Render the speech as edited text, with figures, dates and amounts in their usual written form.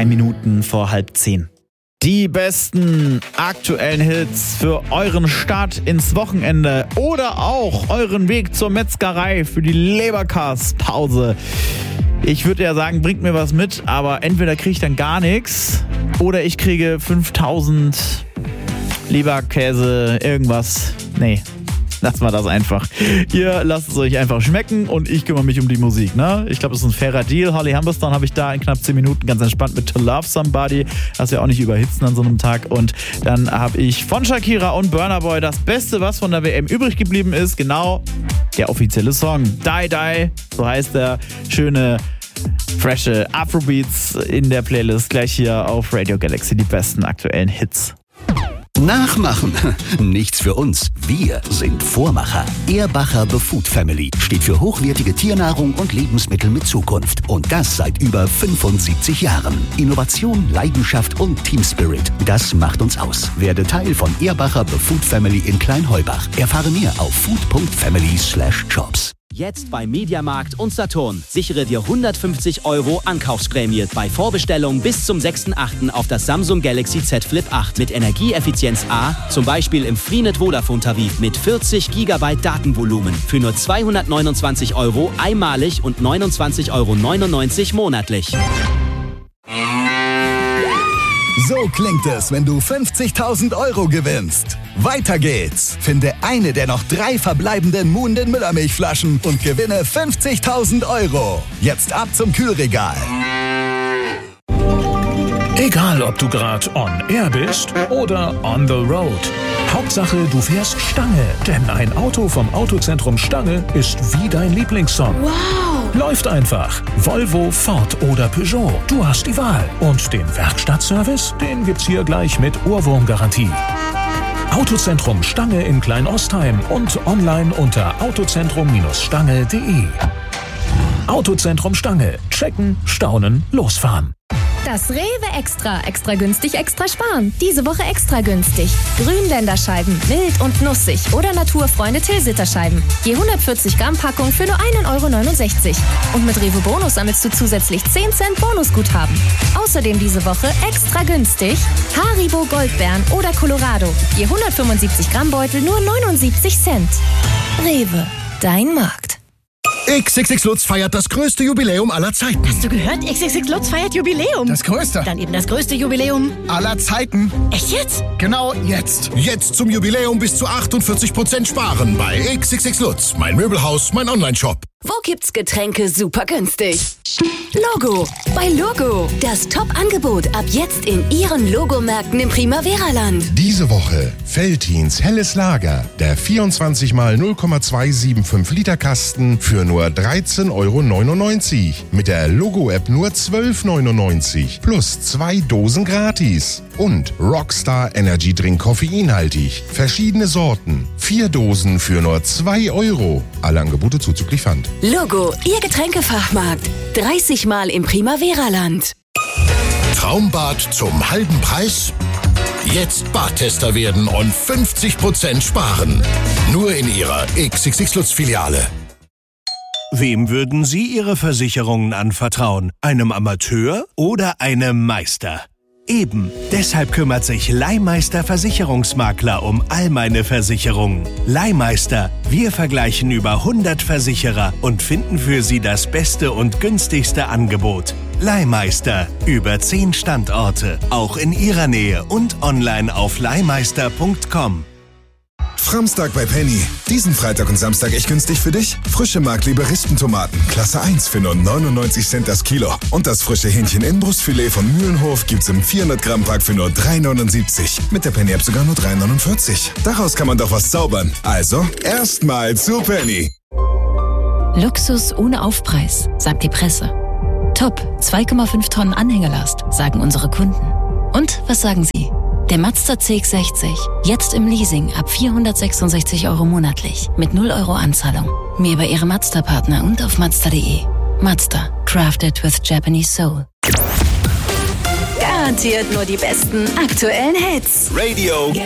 3 Minuten vor 9:30. Die besten aktuellen Hits für euren Start ins Wochenende oder auch euren Weg zur Metzgerei für die Leberkaspause. Ich würde ja sagen, bringt mir was mit, aber entweder kriege ich dann gar nichts oder ich kriege 5000 Leberkäse, irgendwas. Nee. Lassen wir das einfach. Ihr lasst es euch einfach schmecken und ich kümmere mich um die Musik, ne? Ich glaube, das ist ein fairer Deal. Holly Humberstone habe ich da in knapp 10 Minuten ganz entspannt mit To Love Somebody. Das ja auch nicht überhitzen an so einem Tag. Und dann habe ich von Shakira und Burna Boy das Beste, was von der WM übrig geblieben ist. Genau, der offizielle Song. Die Die, so heißt der schöne, frische Afrobeats in der Playlist. Gleich hier auf Radio Galaxy, die besten aktuellen Hits. Nachmachen. Nichts für uns. Wir sind Vormacher. Ehrbacher The Food Family steht für hochwertige Tiernahrung und Lebensmittel mit Zukunft. Und das seit über 75 Jahren. Innovation, Leidenschaft und Team Spirit. Das macht uns aus. Werde Teil von Ehrbacher The Food Family in Kleinheubach. Erfahre mehr auf food.family/shops. Jetzt bei Mediamarkt und Saturn. Sichere dir 150 € Ankaufsprämie bei Vorbestellung bis zum 6.8. auf das Samsung Galaxy Z Flip 8 mit Energieeffizienz A, zum Beispiel im Freenet Vodafone Tarif mit 40 GB Datenvolumen für nur 229 € einmalig und 29,99 € monatlich. So klingt es, wenn du 50.000 € gewinnst. Weiter geht's. Finde eine der noch 3 verbleibenden Moon den Müllermilchflaschen und gewinne 50.000 €. Jetzt ab zum Kühlregal. Egal, ob du gerade on air bist oder on the road. Hauptsache, du fährst Stange, denn ein Auto vom Autozentrum Stange ist wie dein Lieblingssong. Wow! Läuft einfach. Volvo, Ford oder Peugeot. Du hast die Wahl. Und den Werkstattservice, den gibt's hier gleich mit Ohrwurmgarantie. Autozentrum Stange in Kleinostheim und online unter autozentrum-stange.de. Autozentrum Stange. Checken, staunen, losfahren. Das Rewe Extra günstig, extra sparen. Diese Woche extra günstig. Grünländerscheiben, mild und nussig oder Naturfreunde Tilsiterscheiben. Je 140 Gramm Packung für nur 1,69 €. Und mit Rewe Bonus sammelst du zusätzlich 10 Cent Bonusguthaben. Außerdem diese Woche extra günstig Haribo Goldbeeren oder Colorado. Je 175 Gramm Beutel nur 79 Cent. Rewe, dein Markt. XXX Lutz feiert das größte Jubiläum aller Zeiten. Hast du gehört? XXX Lutz feiert Jubiläum. Das größte. Dann eben das größte Jubiläum aller Zeiten. Echt jetzt? Genau jetzt. Jetzt zum Jubiläum bis zu 48% sparen bei XXX Lutz. Mein Möbelhaus, mein Onlineshop. Wo gibt's Getränke super günstig? Logo. Bei Logo. Das Top-Angebot ab jetzt in Ihren Logomärkten im Primavera-Land. Diese Woche Veltins Helles Lager. Der 24 x 0,275 Liter Kasten für nur 13,99 €. Mit der Logo-App nur 12,99 € plus 2 Dosen gratis. Und Rockstar Energy Drink koffeinhaltig. Verschiedene Sorten. 4 Dosen für nur 2 €. Alle Angebote zuzüglich Pfand. Logo, Ihr Getränkefachmarkt. 30 Mal im Primavera-Land. Traumbad zum halben Preis? Jetzt Badtester werden und 50% sparen. Nur in Ihrer XXX Lutz Filiale. Wem würden Sie Ihre Versicherungen anvertrauen? Einem Amateur oder einem Meister? Eben, deshalb kümmert sich Leihmeister Versicherungsmakler um all meine Versicherungen. Leihmeister, wir vergleichen über 100 Versicherer und finden für Sie das beste und günstigste Angebot. Leihmeister, über 10 Standorte, auch in Ihrer Nähe und online auf leihmeister.com. Framstag bei Penny. Diesen Freitag und Samstag echt günstig für dich? Frische Mark-Lieberistentomaten, Klasse 1 für nur 99 Cent das Kilo. Und das frische Hähnchen-Innenbrustfilet von Mühlenhof gibt's im 400 Gramm Pack für nur 3,79. Mit der Penny-App sogar nur 3,49. Daraus kann man doch was zaubern. Also, erstmal zu Penny. Luxus ohne Aufpreis, sagt die Presse. Top, 2,5 Tonnen Anhängerlast, sagen unsere Kunden. Und was sagen Sie? Der Mazda CX-60, jetzt im Leasing ab 466 € monatlich, mit 0 € Anzahlung. Mehr bei Ihrem Mazda-Partner und auf Mazda.de. Mazda, crafted with Japanese soul. Garantiert nur die besten aktuellen Hits. Radio